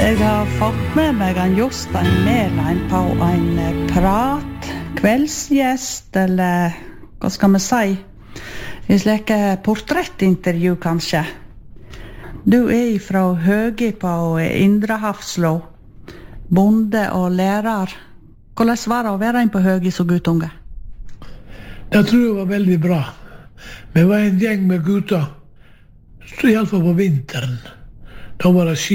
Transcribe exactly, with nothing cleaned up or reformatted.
Jeg har fått med meg en Jostein Mæland på en prat, kveldsgjest, eller hva skal vi si, i slike portrettintervju kanskje. Du er fra Høgi på Indre Hafslå, bonde og lærer. Hvordan var det å være inn på Høgi som guttunge? Jeg tror det var veldig bra. Vi var en gjeng med gutter, så i alle fall på vinteren. Da var det ski.